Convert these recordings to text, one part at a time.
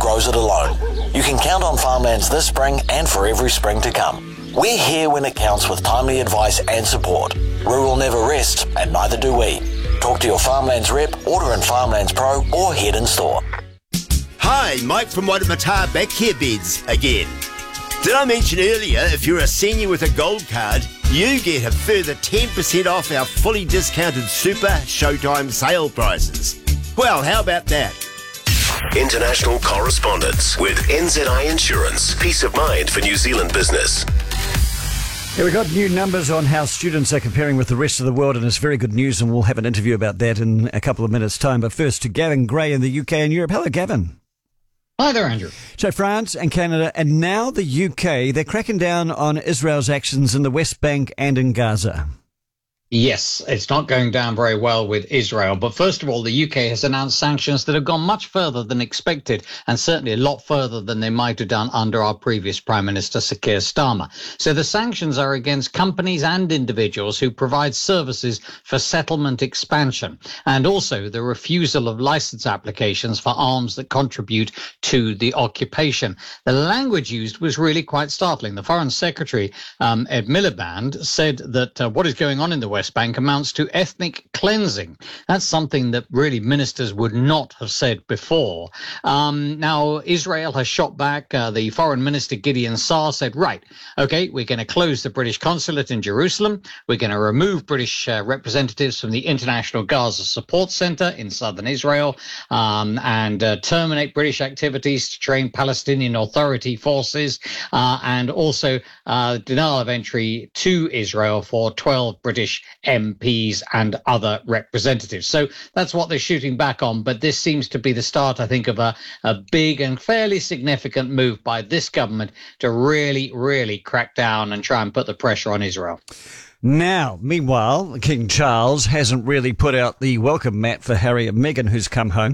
grows it alone. You can count on Farmlands this spring and for every spring to come. We're here when it counts with timely advice and support. Rural never rests, and neither do we. Talk to your Farmlands rep, order in Farmlands Pro, or head in store. Hi, Mike from Waitemata Backcare Beds again. Did I mention earlier, if you're a senior with a gold card, you get a further 10% off our fully discounted Super Showtime sale prices? Well, how about that? International correspondence with NZI Insurance. Peace of mind for New Zealand business. Yeah, we've got new numbers on how students are comparing with the rest of the world, and it's very good news, and we'll have an interview about that in a couple of minutes' time. But first to Gavin Gray in the UK and Europe. Hello, Gavin. Hi there, Andrew. So France and Canada and now the UK, they're cracking down on Israel's actions in the West Bank and in Gaza. Yes, it's not going down very well with Israel. But first of all, the UK has announced sanctions that have gone much further than expected, and certainly a lot further than they might have done under our previous Prime Minister, Sir Keir Starmer. So the sanctions are against companies and individuals who provide services for settlement expansion, and also the refusal of license applications for arms that contribute to the occupation. The language used was really quite startling. The Foreign Secretary, Ed Miliband, said that what is going on in the West Bank amounts to ethnic cleansing. That's something that really ministers would not have said before. Now, Israel has shot back. The Foreign Minister, Gideon Saar, said, right, okay, we're going to close the British consulate in Jerusalem. We're going to remove British representatives from the International Gaza Support Center in southern Israel and terminate British activities to train Palestinian Authority forces and also denial of entry to Israel for 12 British MPs and other representatives. So that's what they're shooting back on. But this seems to be the start, I think, of a big and fairly significant move by this government to really, really crack down and try and put the pressure on Israel. Now, meanwhile, King Charles hasn't really put out the welcome mat for Harry and Meghan, who's come home.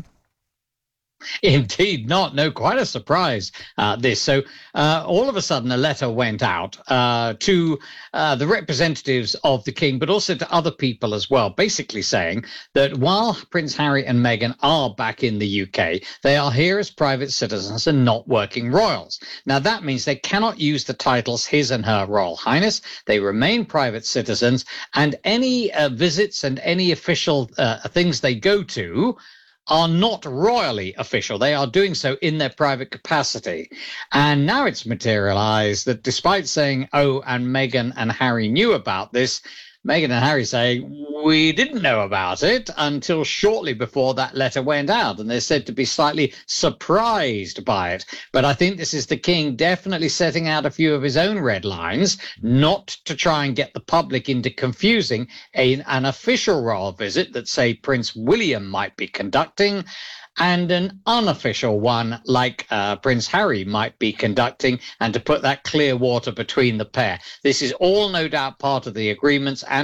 Indeed not. No, quite a surprise, this. So all of a sudden a letter went out to the representatives of the King, but also to other people as well, basically saying that while Prince Harry and Meghan are back in the UK, they are here as private citizens and not working royals. Now, that means they cannot use the titles His and Her Royal Highness. They remain private citizens, and any visits and any official things they go to are not royally official. They are doing so in their private capacity. And now it's materialized that despite saying, oh, and Meghan and Harry knew about this, Meghan and Harry say, we didn't know about it until shortly before that letter went out. And they're said to be slightly surprised by it. But I think this is the King definitely setting out a few of his own red lines, not to try and get the public into confusing an official royal visit that, say, Prince William might be conducting, and an unofficial one like Prince Harry might be conducting, and to put that clear water between the pair. This is all no doubt part of the agreements and